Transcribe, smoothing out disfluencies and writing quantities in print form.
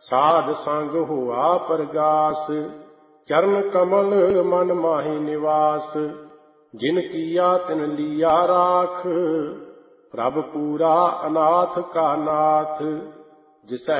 ਸਾਧ ਸੰਗ ਹੋਆ ਪਰਗਾਸ। ਚਰਨ ਕਮਲ ਮਨ ਮਾਹੀ ਨਿਵਾਸ। ਜਿਨ ਕੀਆ ਤਿਨ ਲੀਆ ਰਾਖ। ਪ੍ਰਭ ਪੂਰਾ ਅਨਾਥ ਕਾ ਨਾਥ। ਜਿਸੈ